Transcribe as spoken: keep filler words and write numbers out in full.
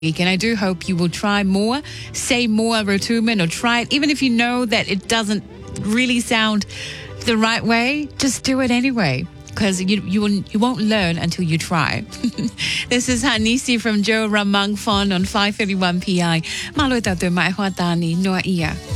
And I do hope you will try more, say more Rotuman, or try it, even if you know that it doesn't really sound the right way, just do it anyway. Because you you, will, you won't learn until you try. This is Hanisi from Joe Ramang Fon on five thirty-one P I. Malo tato mai hoa tani noa ia.